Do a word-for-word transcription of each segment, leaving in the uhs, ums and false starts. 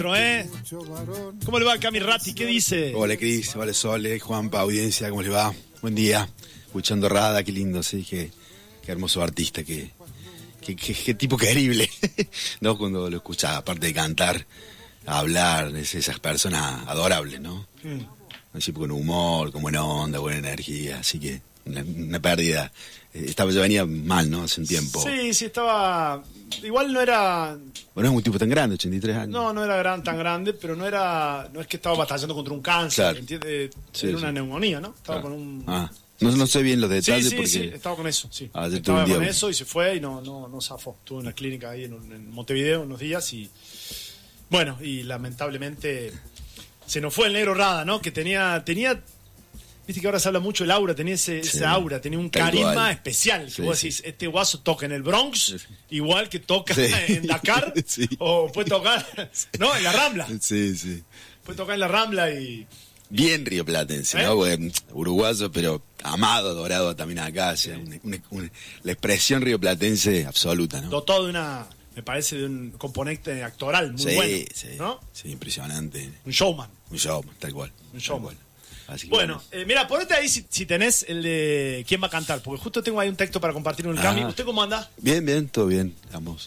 ¿Eh? ¿Cómo le va a Cami Ratti? ¿Qué dice? Hola Cris, hola Sole, Juanpa, audiencia, ¿cómo le va? Buen día. Escuchando Rada, qué lindo, sí, qué, qué hermoso artista, qué, qué, qué, qué tipo querible. ¿No? Cuando lo escuchaba, aparte de cantar, hablar, es esas personas adorables, ¿no? Mm. Así con humor, con buena onda, buena energía, así que una, una pérdida. Estaba, yo venía mal, ¿no? Hace un tiempo. Sí, sí, estaba... Igual no era... Bueno, es un tipo tan grande, ochenta y tres años. No, no era gran, tan grande, pero no era... No es que estaba batallando contra un cáncer, claro. ¿entiendes? Sí, era sí. una neumonía, ¿no? Estaba claro. con un... Ah, no, no sé bien los detalles sí, sí, porque... Sí, estaba con eso, sí. Ah, estaba con eso y se fue y no, no, no zafó. Estuvo en la clínica ahí en, en Montevideo unos días y... Bueno, y lamentablemente se nos fue el negro Rada, ¿no? Que tenía... tenía Viste que ahora se habla mucho del aura, tenía ese, sí, esa aura, tenía un carisma igual. especial. Que sí, vos decís, sí. este guaso toca en el Bronx, sí. igual que toca sí. en Dakar, sí. o puede tocar, ¿no? En la Rambla. Sí, sí. Puede tocar en la Rambla y... Bien rioplatense, ¿eh? ¿no? Porque, uruguayo, pero amado, adorado también acá. O sea, una, una, una, la expresión rioplatense absoluta, ¿no? Dotado de una, me parece, de un componente actoral muy sí, bueno, sí, ¿no? Sí, impresionante. Un showman. Un showman, tal cual. Un showman. Tal cual. Así que bueno, eh, mira, ponete ahí si, si tenés el de quién va a cantar, porque justo tengo ahí un texto para compartir con el Cami. ¿Usted cómo anda? Bien, bien, todo bien. Estamos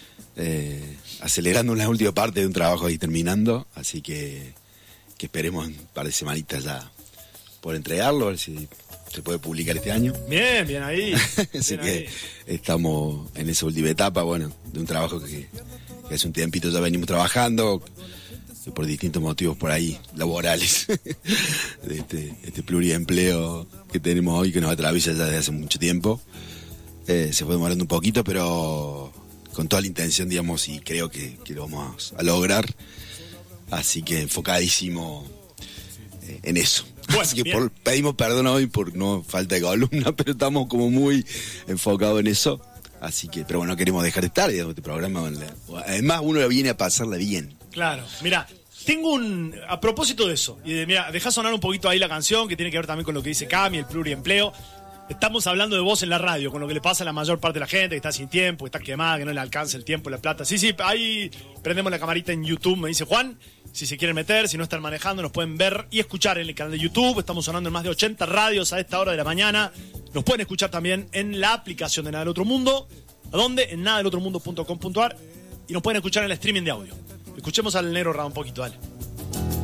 eh, acelerando una última parte de un trabajo ahí terminando, así que, que esperemos un par de semanitas ya por entregarlo, a ver si se puede publicar este año. Bien, bien ahí. Así bien que ahí. Estamos en esa última etapa, bueno, de un trabajo que, que hace un tiempito ya venimos trabajando, por distintos motivos por ahí laborales, de este, este pluriempleo que tenemos hoy, que nos atraviesa ya desde hace mucho tiempo. Eh, se fue demorando un poquito, pero con toda la intención, digamos, y creo que, que lo vamos a lograr. Así que enfocadísimo eh, en eso. Bueno, así que por, pedimos perdón hoy por no falta de columna, pero estamos como muy enfocados en eso. Así que, pero bueno, no queremos dejar de estar, digamos, este programa. Además, uno viene a pasarla bien. Claro, mira, tengo un... A propósito de eso, y de, mira, dejá sonar un poquito ahí la canción, que tiene que ver también con lo que dice Cami, el pluriempleo. Estamos hablando de vos en la radio, con lo que le pasa a la mayor parte de la gente, que está sin tiempo, que está quemada, que no le alcanza el tiempo y la plata. Sí, sí, ahí prendemos la camarita en YouTube, me dice Juan. Si se quieren meter, si no están manejando, nos pueden ver y escuchar en el canal de YouTube. Estamos sonando en más de ochenta radios a esta hora de la mañana. Nos pueden escuchar también en la aplicación de Nada del Otro Mundo. ¿A dónde? En nada del otro mundo punto com punto a r. Y nos pueden escuchar en el streaming de audio. Escuchemos al negro Rada un poquito, dale.